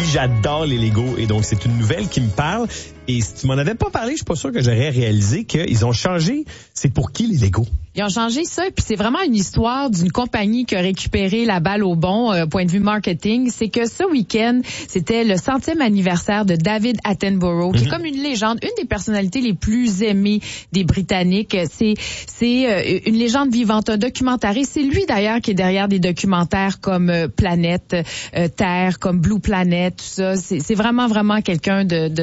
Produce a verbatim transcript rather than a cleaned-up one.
j'adore les Lego. Et donc, c'est une nouvelle qui me parle. Et si tu m'en avais pas parlé, je suis pas sûr que j'aurais réalisé qu'ils ont changé. C'est pour qui les Lego? Ils ont changé ça, puis c'est vraiment une histoire d'une compagnie qui a récupéré la balle au bon, euh, point de vue marketing. C'est que ce week-end, c'était le centième anniversaire de David Attenborough, qui mm-hmm. est comme une légende, une des personnalités les plus aimées des Britanniques. C'est c'est euh, une légende vivante, un documentariste. C'est lui d'ailleurs qui est derrière des documentaires comme euh, Planète, euh, Terre, comme Blue Planet, tout ça. C'est, c'est vraiment, vraiment quelqu'un de, de